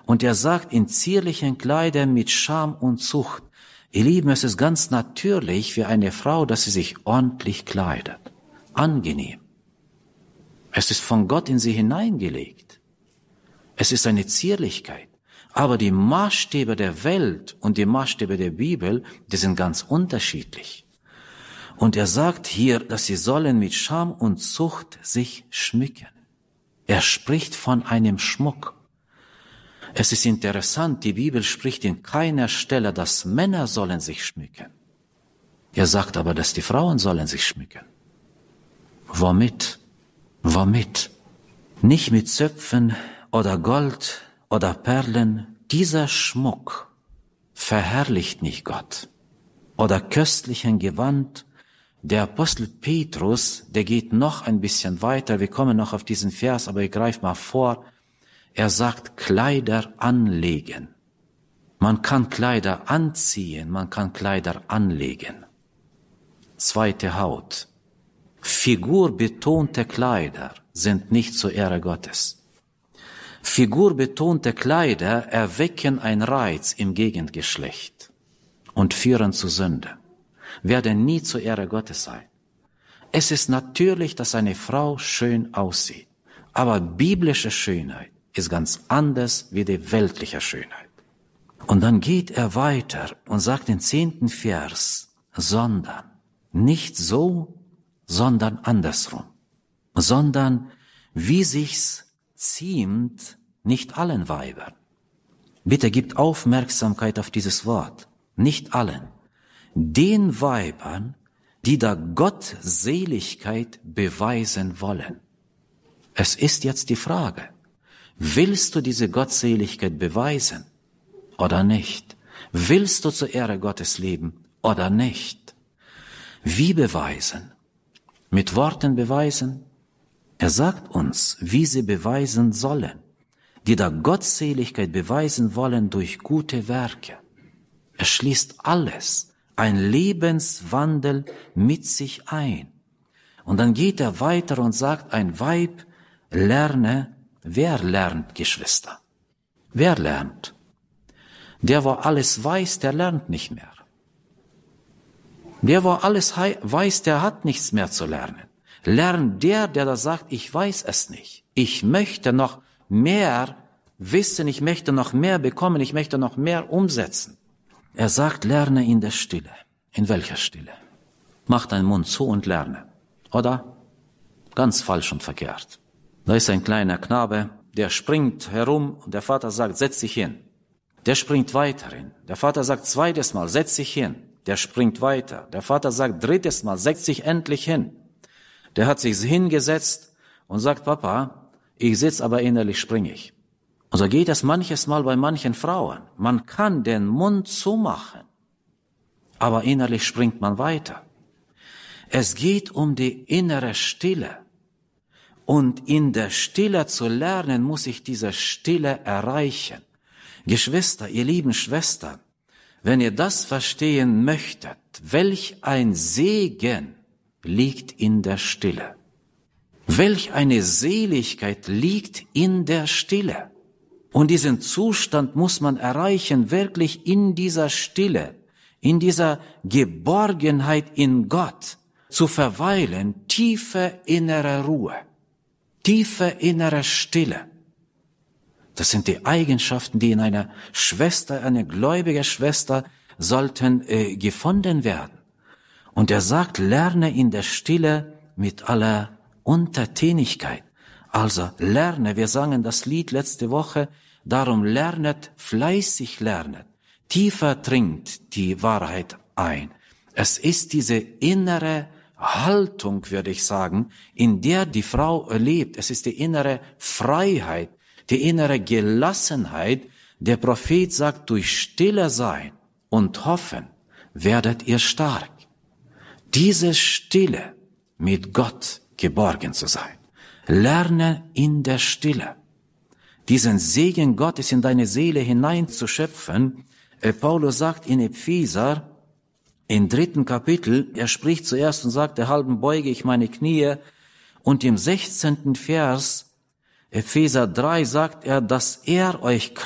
Und er sagt, in zierlichen Kleidern mit Scham und Zucht. Ihr Lieben, es ist ganz natürlich für eine Frau, dass sie sich ordentlich kleidet. Angenehm. Es ist von Gott in sie hineingelegt. Es ist eine Zierlichkeit. Aber die Maßstäbe der Welt und die Maßstäbe der Bibel, die sind ganz unterschiedlich. Und er sagt hier, dass sie sollen mit Scham und Zucht sich schmücken. Er spricht von einem Schmuck. Es ist interessant, die Bibel spricht in keiner Stelle, dass Männer sollen sich schmücken. Er sagt aber, dass die Frauen sollen sich schmücken. Womit? Womit? Nicht mit Zöpfen oder Gold oder Perlen. Dieser Schmuck verherrlicht nicht Gott. Oder köstlichen Gewand. Der Apostel Petrus, der geht noch ein bisschen weiter. Wir kommen noch auf diesen Vers, aber ich greife mal vor. Er sagt, Kleider anlegen. Man kann Kleider anziehen, man kann Kleider anlegen. Zweite Haut. Figurbetonte Kleider sind nicht zur Ehre Gottes. Figurbetonte Kleider erwecken einen Reiz im Gegengeschlecht und führen zu Sünde. Werden nie zur Ehre Gottes sein. Es ist natürlich, dass eine Frau schön aussieht, aber biblische Schönheit ist ganz anders wie die weltliche Schönheit. Und dann geht er weiter und sagt den 10. Vers, sondern, nicht so, sondern andersrum, sondern wie sich's ziemt, nicht allen Weibern. Bitte gebt Aufmerksamkeit auf dieses Wort, nicht allen. Den Weibern, die da Gottseligkeit beweisen wollen. Es ist jetzt die Frage, willst du diese Gottseligkeit beweisen oder nicht? Willst du zur Ehre Gottes leben oder nicht? Wie beweisen? Mit Worten beweisen? Er sagt uns, wie sie beweisen sollen, die da Gottseligkeit beweisen wollen durch gute Werke. Er schließt alles, ein Lebenswandel mit sich ein. Und dann geht er weiter und sagt, ein Weib lerne. Wer lernt, Geschwister? Wer lernt? Der, wo alles weiß, der lernt nicht mehr. Der, wo alles weiß, der hat nichts mehr zu lernen. Lernt der da sagt, ich weiß es nicht. Ich möchte noch mehr wissen, ich möchte noch mehr bekommen, ich möchte noch mehr umsetzen. Er sagt, lerne in der Stille. In welcher Stille? Mach deinen Mund zu und lerne. Oder? Ganz falsch und verkehrt. Da ist ein kleiner Knabe, der springt herum und der Vater sagt, setz dich hin. Der springt weiter hin. Der Vater sagt zweites Mal, setz dich hin. Der springt weiter. Der Vater sagt drittes Mal, setz dich endlich hin. Der hat sich hingesetzt und sagt, Papa, ich sitze, aber innerlich springe ich. Und so geht es manches Mal bei manchen Frauen. Man kann den Mund zumachen, aber innerlich springt man weiter. Es geht um die innere Stille. Und in der Stille zu lernen, muss ich diese Stille erreichen. Geschwister, ihr lieben Schwestern, wenn ihr das verstehen möchtet, welch ein Segen liegt in der Stille. Welch eine Seligkeit liegt in der Stille. Und diesen Zustand muss man erreichen, wirklich in dieser Stille, in dieser Geborgenheit in Gott, zu verweilen, tiefe innere Ruhe. Tiefe innere Stille. Das sind die Eigenschaften, die in einer Schwester, eine gläubige Schwester, sollten gefunden werden. Und er sagt, lerne in der Stille mit aller Untertänigkeit. Also lerne, wir sangen das Lied letzte Woche, darum lernet, fleißig lernet. Tiefer dringt die Wahrheit ein. Es ist diese innere Haltung, würde ich sagen, in der die Frau lebt. Es ist die innere Freiheit, die innere Gelassenheit. Der Prophet sagt, durch Stille sein und hoffen werdet ihr stark. Diese Stille mit Gott geborgen zu sein. Lerne in der Stille. Diesen Segen Gottes in deine Seele hineinzuschöpfen. Paulus sagt in Epheser, im 3. Kapitel, er spricht zuerst und sagt, derhalben beuge ich meine Knie. Und im 16. Vers, Epheser 3, sagt er, dass er euch